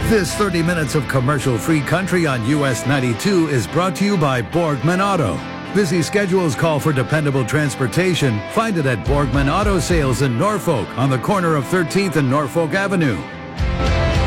This 30 minutes of commercial-free country on US 92 is brought to you by Borgman Auto. Busy schedules call for dependable transportation. Find it at Borgman Auto Sales in Norfolk on the corner of 13th and Norfolk Avenue.